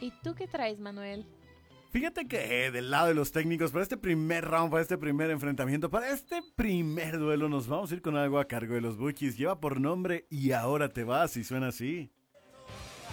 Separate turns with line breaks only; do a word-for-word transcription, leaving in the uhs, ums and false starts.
¿Y tú qué traes, Manuel?
Fíjate que eh, del lado de los técnicos, para este primer round, para este primer enfrentamiento, para este primer duelo, nos vamos a ir con algo a cargo de los Bukis. Lleva por nombre Y ahora te vas y suena así.